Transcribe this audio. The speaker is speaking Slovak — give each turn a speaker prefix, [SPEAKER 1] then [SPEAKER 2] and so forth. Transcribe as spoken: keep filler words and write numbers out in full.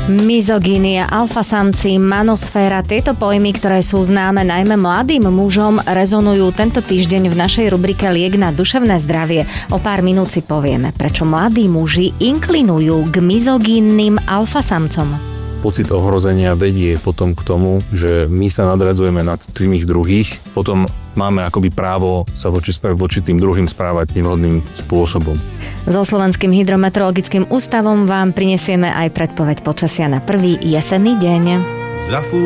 [SPEAKER 1] Mizogínia, alfasamci, manosféra, tieto pojmy, ktoré sú známe najmä mladým mužom, rezonujú tento týždeň v našej rubrike Liek na duševné zdravie. O pár minút si povieme, prečo mladí muži inklinujú k mizogínným alfasamcom.
[SPEAKER 2] Pocit ohrozenia vedie potom k tomu, že my sa nadradzujeme nad tých druhých, potom máme akoby právo sa voči, voči tým druhým správať nevhodným spôsobom.
[SPEAKER 1] So Slovenským hydrometeorologickým ústavom vám prinesieme aj predpoveď počasia na prvý jesenný deň.